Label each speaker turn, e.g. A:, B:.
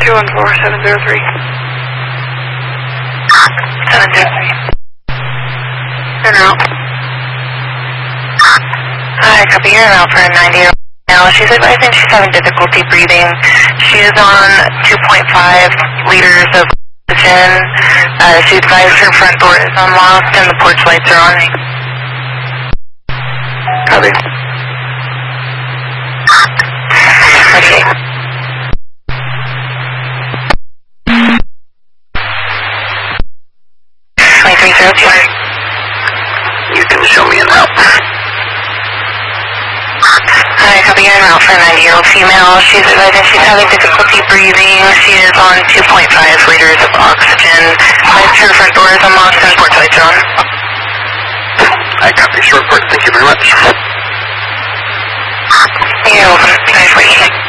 A: 214-703. 703. Turn around. Hi, copy. You're out for a 90 now. She's advising she's having difficulty breathing. She is on 2.5 liters of oxygen. She advised her front door is unlocked and the porch lights are on. Copy. 48.
B: You can show me an route.
A: Hi, copy. You're out for a 90-year-old female. She's advising she's having difficulty breathing. She is on 2.5 liters of oxygen. Her front door is unlocked and porch lights are on.
B: I copy. Short report. Thank you very much.
A: You're welcome. 948.